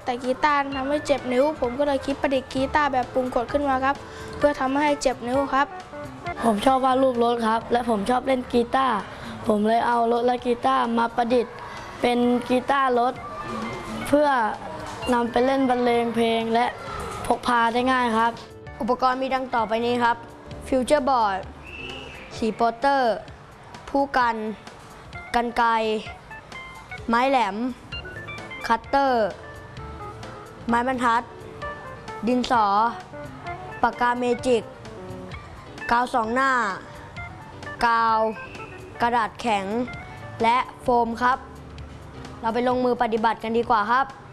แต่กีตาร์ทำให้เจ็บนิ้วผมก็เลยคิดประดิษฐ์กีตาร์แบบปุ่มกดขึ้นมาครับเพื่อทำให้เจ็บนิ้วครับผมชอบวาดรูปรถครับและผมชอบเล่นกีตาร์ผมเลยเอารถและกีตาร์มาประดิษฐ์เป็นกีตาร์รถเพื่อนำไปเล่นบรรเลงเพลงและพกพาได้ง่ายครับอุปกรณ์มีดังต่อไปนี้ครับฟิวเจอร์บอร์ดสีโปสเตอร์ผู้กันกรรไกรไม้แหลมคัตเตอร์ไม้บรรทัดดินสอปากกาเมจิกกาวสองหน้ากาวกระดาษแข็งและโฟมครับเราไปลงมือปฏิบัติกันดีกว่าครับ